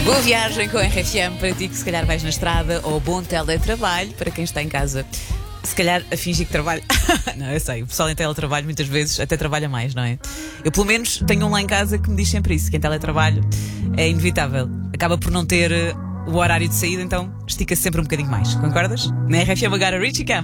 Boa viagem com a RFM para ti que se calhar vais na estrada, ou bom teletrabalho para quem está em casa. Se calhar a fingir que trabalha. Não, eu sei, o pessoal em teletrabalho muitas vezes até trabalha mais, não é? Eu pelo menos tenho um lá em casa que me diz sempre isso, que em teletrabalho é inevitável. Acaba por não ter o horário de saída, então estica-se sempre um bocadinho mais. Concordas? Na RFM agora Richie Cam.